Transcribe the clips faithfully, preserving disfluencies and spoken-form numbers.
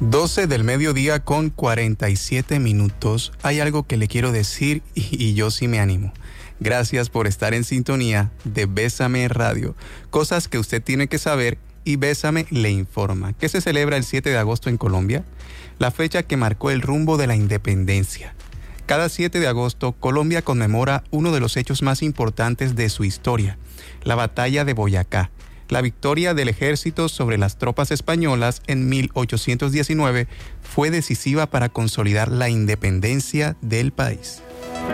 doce del mediodía con cuarenta y siete minutos. Hay algo que le quiero decir y, y yo sí me animo. Gracias por estar en sintonía de Bésame Radio. Cosas que usted tiene que saber y Bésame le informa. ¿Qué se celebra el siete de agosto en Colombia? La fecha que marcó el rumbo de la independencia. Cada siete de agosto, Colombia conmemora uno de los hechos más importantes de su historia, la Batalla de Boyacá. La victoria del ejército sobre las tropas españolas en mil ochocientos diecinueve fue decisiva para consolidar la independencia del país.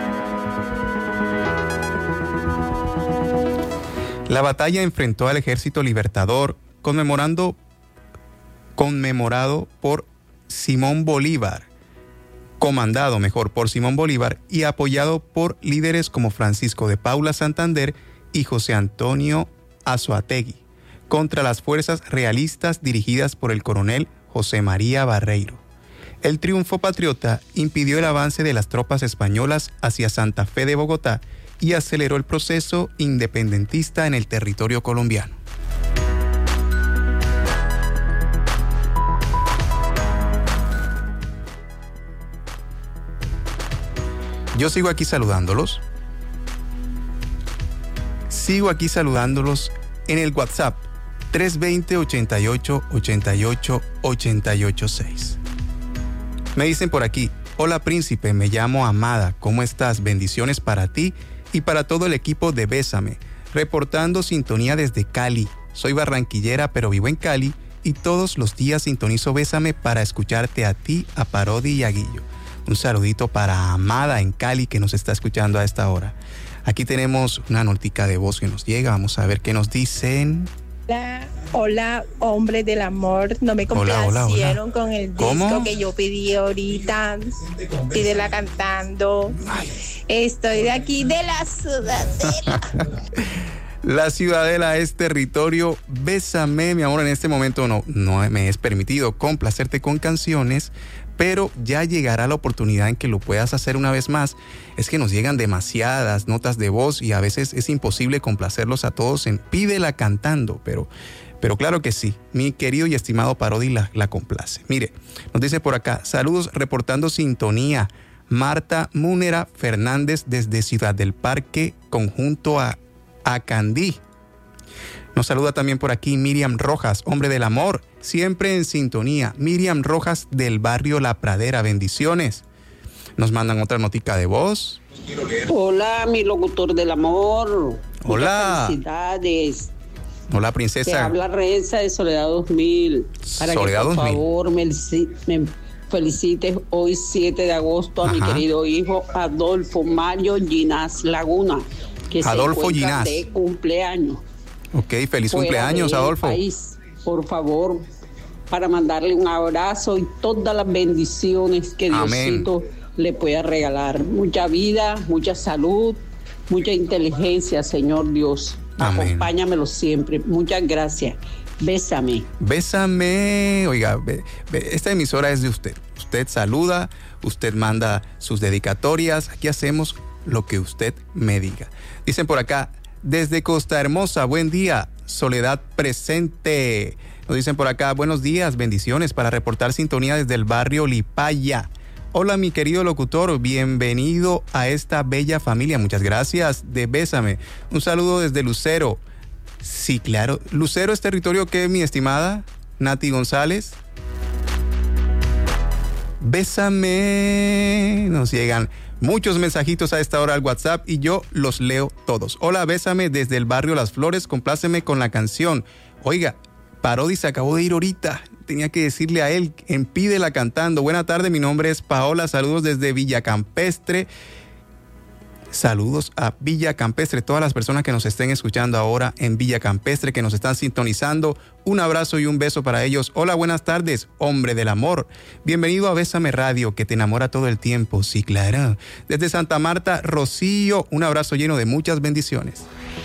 La batalla enfrentó al ejército libertador, conmemorando, conmemorado por Simón Bolívar, comandado mejor por Simón Bolívar y apoyado por líderes como Francisco de Paula Santander y José Antonio Azuategui, contra las fuerzas realistas dirigidas por el coronel José María Barreiro. El triunfo patriota impidió el avance de las tropas españolas hacia Santa Fe de Bogotá y aceleró el proceso independentista en el territorio colombiano. Yo sigo aquí saludándolos. Sigo aquí saludándolos en el WhatsApp tres dos cero, ochenta y ocho, ochenta y ocho, ochenta y ocho seis. Me dicen por aquí: hola príncipe, me llamo Amada, ¿cómo estás? Bendiciones para ti y para todo el equipo de Bésame. Reportando sintonía desde Cali. Soy barranquillera pero vivo en Cali y todos los días sintonizo Bésame para escucharte a ti, a Parodi y a Guillo. Un saludito para Amada en Cali que nos está escuchando a esta hora. Aquí tenemos una notica de voz que nos llega. Vamos a ver qué nos dicen. Hola, hola, hombre del amor. No me complacieron hola, hola, hola. con el disco ¿Cómo? que yo pedí ahorita. Pídela cantando. Ay. Estoy de aquí, de la Ciudadela. La Ciudadela es territorio. Bésame, mi amor. En este momento no, no me es permitido complacerte con canciones, pero ya llegará la oportunidad en que lo puedas hacer una vez más. Es que nos llegan demasiadas notas de voz y a veces es imposible complacerlos a todos en Pídela cantando, pero, pero claro que sí, mi querido y estimado Parodi la, la complace. Mire, nos dice por acá: saludos reportando sintonía, Marta Múnera Fernández desde Ciudad del Parque, conjunto a Acandí. Nos saluda también por aquí Miriam Rojas, hombre del amor, siempre en sintonía. Miriam Rojas del barrio La Pradera, bendiciones. Nos mandan otra notica de voz. Hola, mi locutor del amor. Hola. Muchas felicidades. Hola, Te princesa. habla Renza de Soledad dos mil. Para Soledad que por dos mil. favor me, me felicites hoy siete de agosto a Ajá. mi querido hijo Adolfo Mario Ginás Laguna, que Adolfo se encuentra Ginás. de cumpleaños. Ok, feliz Fuera cumpleaños, del Adolfo. país, por favor, para mandarle un abrazo y todas las bendiciones que Amén. Diosito le pueda regalar. Mucha vida, mucha salud, mucha inteligencia, Señor Dios. Amén. Acompáñamelo siempre. Muchas gracias. Bésame. Bésame. Oiga, be- be- esta emisora es de usted. Usted saluda, usted manda sus dedicatorias. Aquí hacemos lo que usted me diga. Dicen por acá: desde Costa Hermosa, buen día, Soledad presente. Nos dicen por acá: buenos días, bendiciones para reportar sintonía desde el barrio Lipaya. Hola, mi querido locutor, bienvenido a esta bella familia. Muchas gracias de Bésame. Un saludo desde Lucero. Sí, claro. ¿Lucero es territorio qué, mi estimada Nati González? Bésame. Nos llegan muchos mensajitos a esta hora al WhatsApp y yo los leo todos. Hola, Bésame desde el barrio Las Flores, compláceme con la canción. Oiga, Parodi se acabó de ir ahorita. Tenía que decirle a él, en Pídela cantando. Buena tarde, mi nombre es Paola, saludos desde Villa Campestre. Saludos a Villa Campestre, todas las personas que nos estén escuchando ahora en Villa Campestre, que nos están sintonizando. Un abrazo y un beso para ellos. Hola, buenas tardes, hombre del amor. Bienvenido a Bésame Radio, que te enamora todo el tiempo. Sí, claro. Desde Santa Marta, Rocío, un abrazo lleno de muchas bendiciones.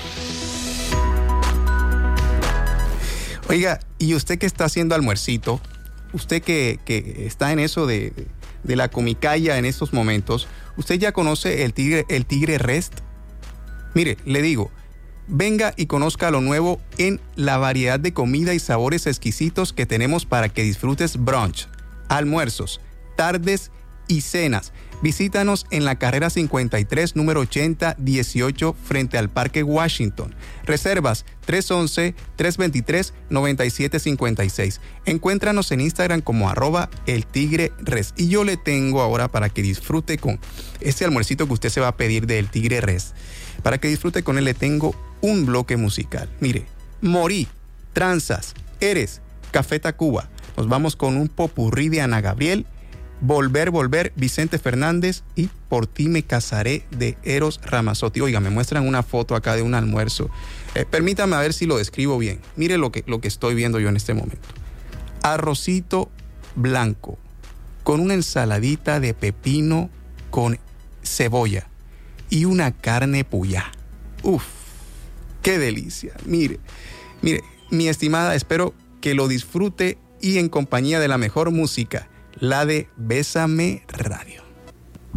Oiga, ¿y usted que está haciendo almuercito? Usted que, que está en eso de, de la comicaya en estos momentos, ¿usted ya conoce el tigre, el tigre Rest? Mire, le digo, venga y conozca lo nuevo en la variedad de comida y sabores exquisitos que tenemos para que disfrutes brunch, almuerzos, tardes y cenas. Visítanos en la carrera cincuenta y tres, número ochenta dieciocho, frente al Parque Washington. Reservas tres once, tres veintitrés, noventa y siete cincuenta y seis. Encuéntranos en Instagram como arroba el tigre res. Y yo le tengo ahora para que disfrute con este almuercito que usted se va a pedir del tigre res. Para que disfrute con él le tengo un bloque musical. Mire, Morí, Tranzas, Eres, Café Tacuba. Nos vamos con un popurrí de Ana Gabriel, Volver, Volver, Vicente Fernández y Por ti me casaré de Eros Ramazzotti. Oiga, me muestran una foto acá de un almuerzo. Eh, permítame a ver si lo describo bien. Mire lo que, lo que estoy viendo yo en este momento. Arrocito blanco con una ensaladita de pepino con cebolla y una carne puyá. Uf, qué delicia. Mire, mire, mi estimada, espero que lo disfrute y en compañía de la mejor música, la de Bésame Radio.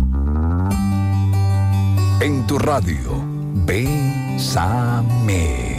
En tu radio, Bésame.